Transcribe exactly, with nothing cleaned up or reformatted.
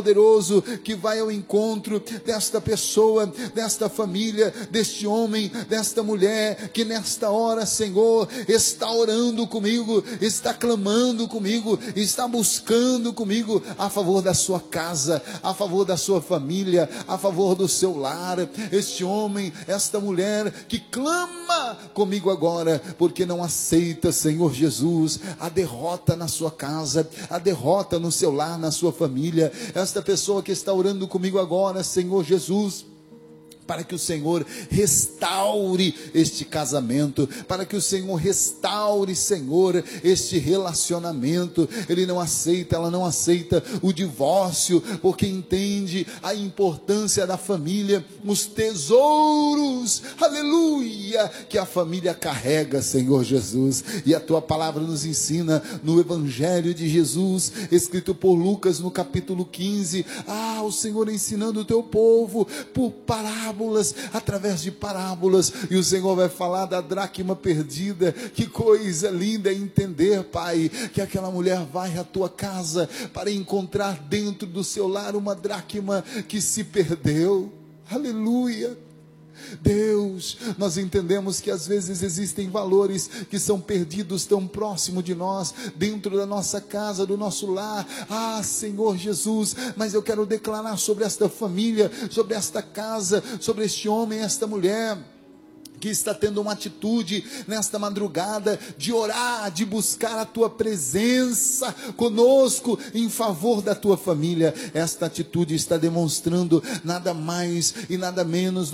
poderoso que vai ao encontro desta pessoa, desta família, deste homem, desta mulher, que nesta hora, Senhor, está orando comigo, está clamando comigo, está buscando comigo a favor da sua casa, a favor da sua família, a favor do seu lar. Este homem, esta mulher que clama comigo agora, porque não aceita, Senhor Jesus, a derrota na sua casa, a derrota no seu lar, na sua família. Esta pessoa que está orando comigo agora, Senhor Jesus, para que o Senhor restaure este casamento, para que o Senhor restaure, Senhor, este relacionamento. Ele não aceita, ela não aceita o divórcio, porque entende a importância da família, os tesouros, aleluia, que a família carrega, Senhor Jesus. E a tua palavra nos ensina no Evangelho de Jesus, escrito por Lucas no capítulo quinze, ah, o Senhor ensinando o teu povo por parábolas, através de parábolas, e o Senhor vai falar da dracma perdida. Que coisa linda entender, Pai, que aquela mulher vai à tua casa para encontrar dentro do seu lar uma dracma que se perdeu. Aleluia. Deus, nós entendemos que às vezes existem valores que são perdidos tão próximo de nós, dentro da nossa casa, do nosso lar. Ah, Senhor Jesus, mas eu quero declarar sobre esta família, sobre esta casa, sobre este homem, esta mulher, que está tendo uma atitude nesta madrugada de orar, de buscar a tua presença conosco em favor da tua família. Esta atitude está demonstrando nada mais e nada menos